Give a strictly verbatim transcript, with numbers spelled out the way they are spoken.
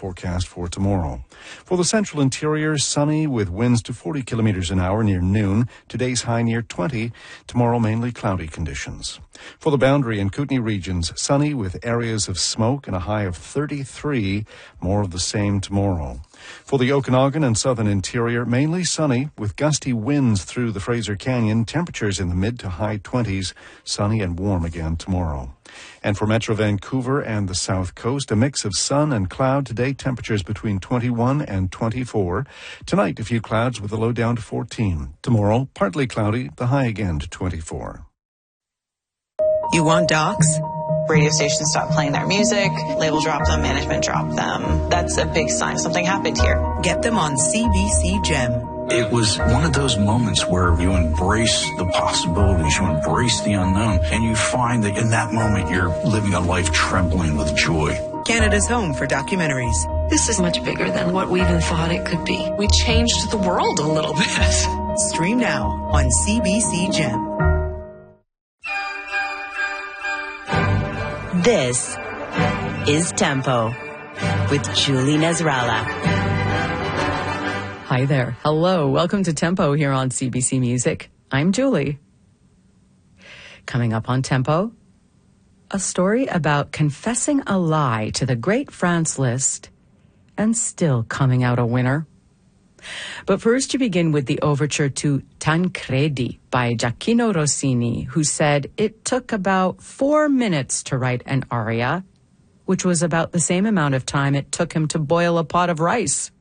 forecast for tomorrow. For the central interior, sunny with winds to forty kilometers an hour near noon. Today's high near twenty. Tomorrow, mainly cloudy conditions. For the Boundary and Kootenay regions, sunny with areas of smoke and a high of thirty-three. More of the same tomorrow. For the Okanagan and southern interior, mainly sunny with gusty winds through the Fraser Canyon. Temperatures in the mid to high twenties. Sunny and warm again tomorrow. And for Metro Vancouver and the South Coast, a mix of sun and cloud today. Temperatures between twenty-one and twenty-four. Tonight, a few clouds with a low down to fourteen. Tomorrow, partly cloudy, the high again to twenty-four. You want docs? Radio stations stop playing their music, label drop them, management drop them. That's a big sign something happened here. Get them on C B C Gem. It was one of those moments where you embrace the possibilities, you embrace the unknown, and you find that in that moment you're living a life trembling with joy. Canada's home for documentaries. This is much bigger than what we even thought it could be. We changed the world a little bit. Stream now on C B C Gem. This is Tempo with Julie Nasrallah. Hi there. Hello. Welcome to Tempo here on C B C Music. I'm Julie. Coming up on Tempo, a story about confessing a lie to the great Franz Liszt and still coming out a winner. But first, to begin with the overture to Tancredi by Gioacchino Rossini, who said it took about four minutes to write an aria, which was about the same amount of time it took him to boil a pot of rice.